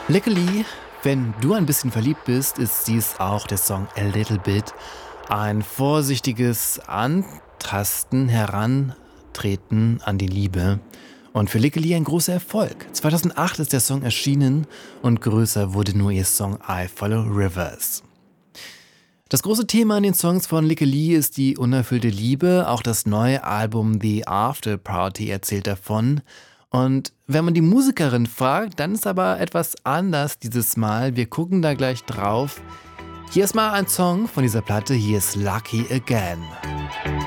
Luckily, wenn du ein bisschen verliebt bist, ist dies auch der Song A Little Bit. Ein vorsichtiges Antasten, Herantreten an die Liebe. Und für Lickely ein großer Erfolg. 2008 ist der Song erschienen und größer wurde nur ihr Song I Follow Rivers. Das große Thema in den Songs von Lickely ist die unerfüllte Liebe. Auch das neue Album The After Party erzählt davon. Und wenn man die Musikerin fragt, dann ist aber etwas anders dieses Mal. Wir gucken da gleich drauf. Hier ist mal ein Song von dieser Platte. Hier ist Lucky Again.